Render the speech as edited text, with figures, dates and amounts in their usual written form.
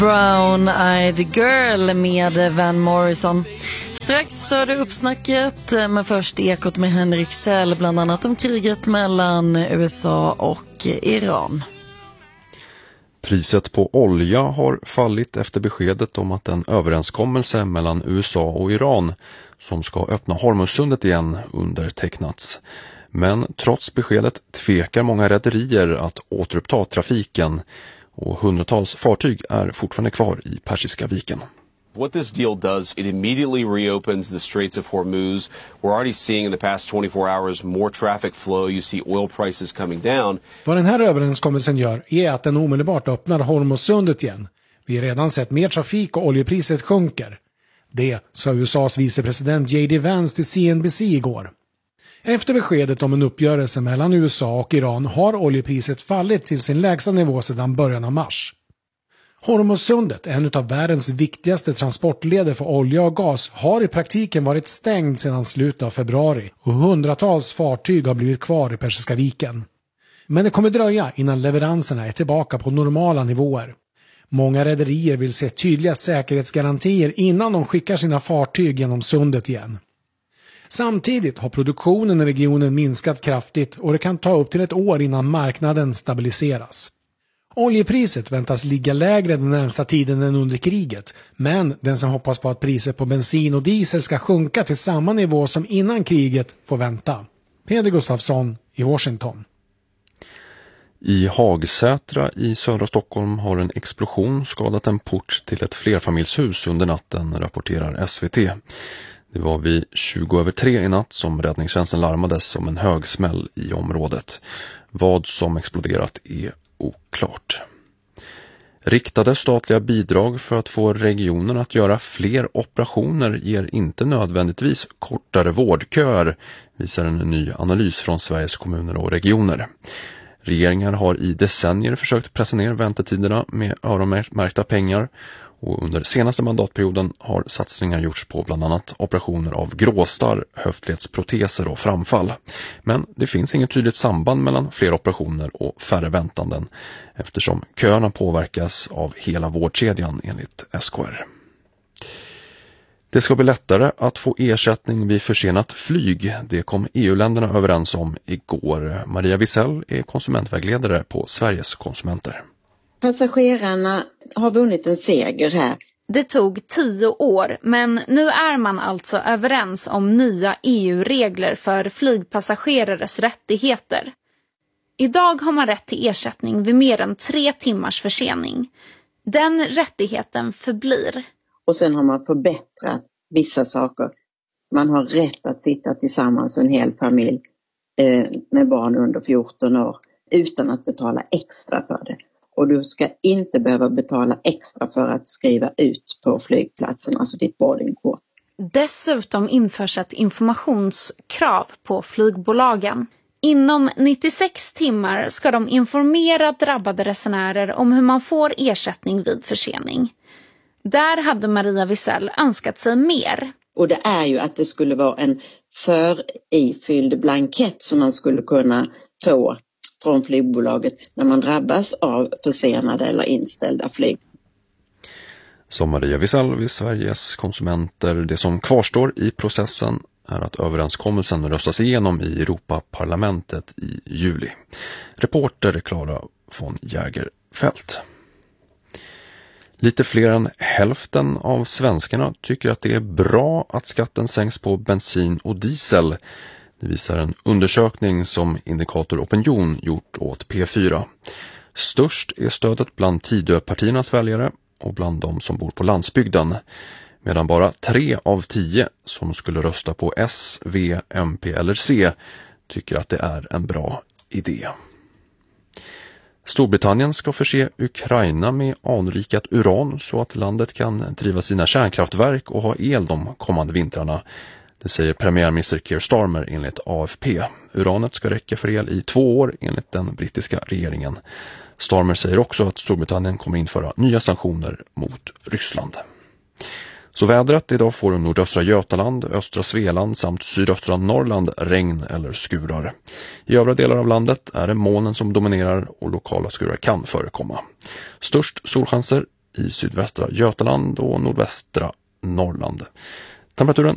Brown-Eyed Girl med Van Morrison. Strax så är det uppsnacket, men först Ekot med Henrik Sell, bland annat om kriget mellan USA och Iran. Priset på olja har fallit efter beskedet om att en överenskommelse mellan USA och Iran som ska öppna Hormuzsundet igen undertecknats. Men trots beskedet tvekar många rederier att återuppta trafiken och hundratals fartyg är fortfarande kvar i Persiska viken. What this deal does, it immediately reopens the Straits of Hormuz. We're already seeing in the past 24 hours more traffic flow. You see oil prices coming down. Vad den här överenskommelsen gör är att den omedelbart öppnar Hormuzsundet igen. Vi har redan sett mer trafik och oljepriset sjunker. Det sa USAs vicepresident J.D. Vance till CNBC igår. Efter beskedet om en uppgörelse mellan USA och Iran har oljepriset fallit till sin lägsta nivå sedan början av mars. Hormuzsundet, en av världens viktigaste transportleder för olja och gas, har i praktiken varit stängd sedan slutet av februari och hundratals fartyg har blivit kvar i Persiska viken. Men det kommer dröja innan leveranserna är tillbaka på normala nivåer. Många rederier vill se tydliga säkerhetsgarantier innan de skickar sina fartyg genom sundet igen. Samtidigt har produktionen i regionen minskat kraftigt och det kan ta upp till ett år innan marknaden stabiliseras. Oljepriset väntas ligga lägre den närmsta tiden än under kriget, men den som hoppas på att priset på bensin och diesel ska sjunka till samma nivå som innan kriget får vänta. Peder Gustafsson i Washington. I Hagsätra i södra Stockholm har en explosion skadat en port till ett flerfamiljshus under natten, rapporterar SVT. Det var vid 20:03 i natt som räddningstjänsten larmades om en hög smäll i området. Vad som exploderat är oklart. Riktade statliga bidrag för att få regionen att göra fler operationer ger inte nödvändigtvis kortare vårdköer, visar en ny analys från Sveriges kommuner och regioner. Regeringar har i decennier försökt pressa ner väntetiderna med öronmärkta pengar och under senaste mandatperioden har satsningar gjorts på bland annat operationer av gråstarr, höftledsproteser och framfall. Men det finns inget tydligt samband mellan fler operationer och färre väntanden eftersom köerna påverkas av hela vårdkedjan enligt SKR. Det ska bli lättare att få ersättning vid försenat flyg. Det kom EU-länderna överens om igår. Maria Wisell är konsumentvägledare på Sveriges konsumenter. Passagerarna har vunnit en seger här. Det tog 10 år, men nu är man alltså överens om nya EU-regler för flygpassagerares rättigheter. Idag har man rätt till ersättning vid mer än 3 timmars försening. Den rättigheten förblir. Och sen har man förbättrat vissa saker. Man har rätt att sitta tillsammans en hel familj med barn under 14 år utan att betala extra för det. Och du ska inte behöva betala extra för att skriva ut på flygplatsen, alltså ditt boardingkort. Dessutom införs ett informationskrav på flygbolagen. Inom 96 timmar ska de informera drabbade resenärer om hur man får ersättning vid försening. Där hade Maria Wisell önskat sig mer. Och det är ju att det skulle vara en förifylld blankett som man skulle kunna få från flygbolaget när man drabbas av försenade eller inställda flyg. Som Maria Wisell vid Sveriges konsumenter, det som kvarstår i processen är att överenskommelsen röstas igenom i Europaparlamentet i juli. Reporter Klara von Jägerfält. Lite fler än hälften av svenskarna tycker att det är bra att skatten sänks på bensin och diesel. Det visar en undersökning som Indikator Opinion gjort åt P4. Störst är stödet bland Tidöpartiernas väljare och bland de som bor på landsbygden. Medan bara 3 av 10 som skulle rösta på S, V, MP eller C tycker att det är en bra idé. Storbritannien ska förse Ukraina med anrikat uran så att landet kan driva sina kärnkraftverk och ha el de kommande vintrarna. Det säger premiärminister Keir Starmer enligt AFP. Uranet ska räcka för el i 2 år enligt den brittiska regeringen. Starmer säger också att Storbritannien kommer införa nya sanktioner mot Ryssland. Så vädret: idag får nordöstra Götaland, östra Svealand samt sydöstra Norrland regn eller skurar. I övriga delar av landet är det molnen som dominerar och lokala skurar kan förekomma. Störst solchanser i sydvästra Götaland och nordvästra Norrland. Temperaturen